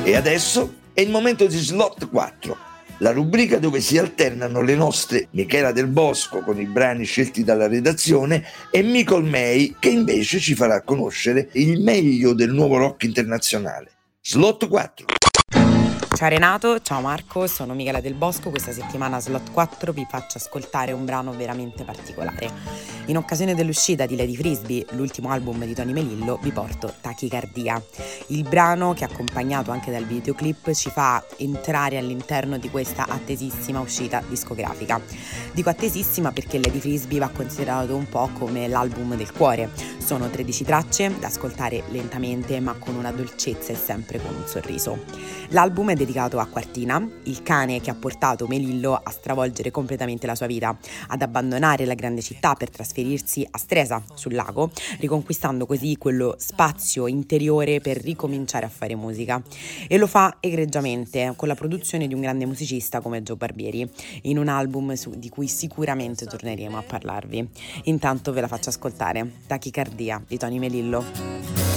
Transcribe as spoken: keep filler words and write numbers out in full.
E adesso è il momento di Slot quattro, la rubrica dove si alternano le nostre Michela Del Bosco con i brani scelti dalla redazione e Micol May che invece ci farà conoscere il meglio del nuovo rock internazionale. Slot quattro. Ciao Renato, ciao Marco, sono Michela Del Bosco. Questa settimana a Slot quattro vi faccio ascoltare un brano veramente particolare. In occasione dell'uscita di Lady Frisbee, l'ultimo album di Tony Melillo, vi porto Tachicardia. Il brano, che è accompagnato anche dal videoclip, ci fa entrare all'interno di questa attesissima uscita discografica. Dico attesissima perché Lady Frisbee va considerato un po' come l'album del cuore. Sono tredici tracce da ascoltare lentamente ma con una dolcezza e sempre con un sorriso. L'album è dedicato a Quartina, il cane che ha portato Melillo a stravolgere completamente la sua vita, ad abbandonare la grande città per trasferirsi a Stresa, sul lago, riconquistando così quello spazio interiore per ricominciare a fare musica. E lo fa egregiamente, con la produzione di un grande musicista come Joe Barbieri, in un album su, di cui sicuramente torneremo a parlarvi. Intanto ve la faccio ascoltare, Tachicardia di Tony Melillo.